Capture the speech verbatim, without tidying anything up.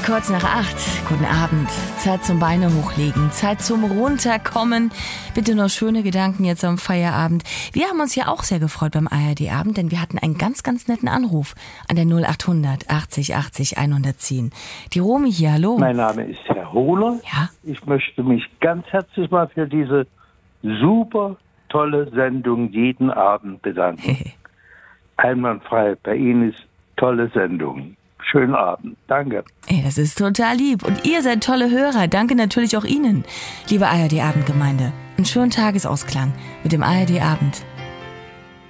kurz nach acht. Guten Abend. Zeit zum Beine hochlegen. Zeit zum Runterkommen. Bitte nur schöne Gedanken jetzt am Feierabend. Wir haben uns ja auch sehr gefreut beim A R D-Abend, denn wir hatten einen ganz, ganz netten Anruf an der null achthundert achtzig achtzig hundertzehn. Die Romy hier, hallo. Mein Name ist Herr Hohler. Ja? Ich möchte mich ganz herzlich mal für diese super tolle Sendung jeden Abend bedanken. Einwandfrei. Bei Ihnen ist tolle Sendung. Schönen Abend. Danke. Ey, das ist total lieb. Und ihr seid tolle Hörer. Danke natürlich auch Ihnen, liebe A R D-Abendgemeinde. Einen schönen Tagesausklang mit dem A R D-Abend.